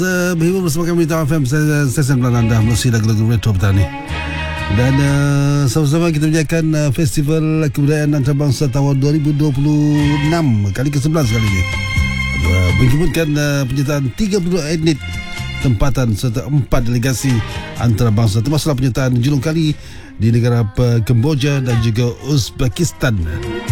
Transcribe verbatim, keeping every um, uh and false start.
Uh, berhibur bersama kami di Tawaf F M, stesen pelan anda mesti lagu-lagu retro petani. Dan uh, sama-sama kita menjayakan uh, Festival Kebudayaan Antarabangsa tahun dua ribu dua puluh enam kali ke sebelas kali ini. Uh, menghimpunkan uh, penyertaan tiga puluh dua etnik tempatan serta empat delegasi antarabangsa, termasuk penyertaan julung kali di negara Kemboja dan juga Uzbekistan.